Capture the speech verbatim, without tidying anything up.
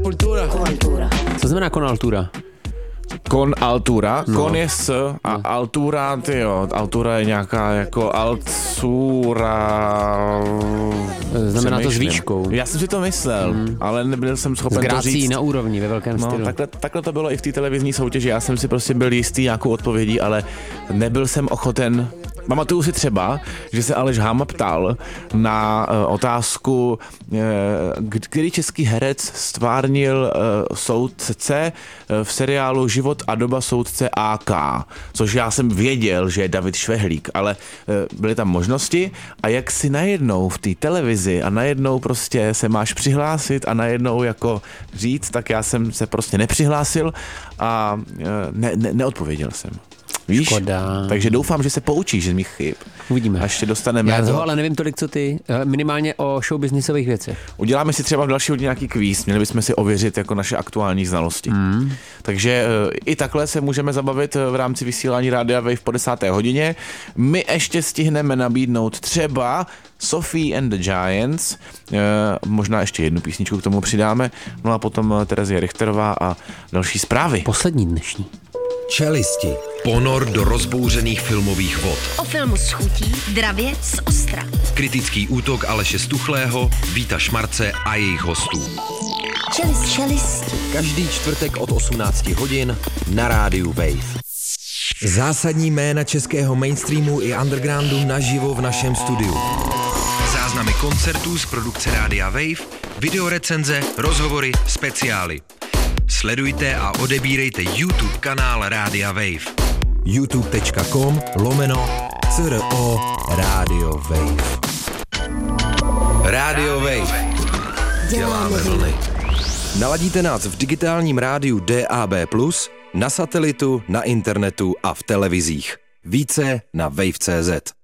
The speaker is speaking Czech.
Sepultura. Co znamená konaltura? Kon altura, No. kon je s a altura, tyjo, altura je nějaká jako altura. Znamená to s Přemýšlím. výškou. Já jsem si to myslel, mm. ale nebyl jsem S schopen to grácí říct. na úrovni, ve velkém No, stylu. takhle, takhle to bylo i v té televizní soutěži, já jsem si prostě byl jistý nějakou odpovědí, ale nebyl jsem ochoten. Pamatuju si třeba, že se Aleš Háma ptal na uh, otázku, uh, který český herec stvárnil uh, soudce uh, v seriálu Život a doba soudce A K, což já jsem věděl, že je David Švehlík, ale uh, byly tam možnosti a jak si najednou v té televizi a najednou prostě se máš přihlásit a najednou jako říct, tak já jsem se prostě nepřihlásil a uh, ne, ne, neodpověděl jsem. Víš? Škoda. Takže doufám, že se poučíš z mých chyb. Uvidíme. Až tě dostaneme. Já do- toho ale nevím tolik, co ty. Minimálně o showbiznisových věcech. Uděláme si třeba v další hodně nějaký kvíz, měli bychom si ověřit jako naše aktuální znalosti. Mm. Takže uh, i takhle se můžeme zabavit v rámci vysílání Rádia Wave po desáté hodině. My ještě stihneme nabídnout třeba Sophie and the Giants, uh, možná ještě jednu písničku k tomu přidáme, no a potom uh, Terezie Richterová a další zprávy. Poslední dnešní. Čelisti. Ponor do rozbouřených filmových vod. O filmu s chutí, dravě z ostra. Kritický útok Aleše Stuchlého, Víta Šmarce a jejich hostů. Čelist, čelisti. Každý čtvrtek od osmnácti hodin na rádiu Wave. Zásadní jména českého mainstreamu i undergroundu naživo v našem studiu. Záznamy koncertů z produkce Rádia Wave, videorecenze, rozhovory, speciály. Sledujte a odebírejte YouTube kanál Rádia Wave. youtube.com lomeno CRO Rádio Wave. Rádio Wave. Děláme vlny. Naladíte nás v digitálním rádiu D A B plus, na satelitu, na internetu a v televizích. Více na wave tečka cé zet.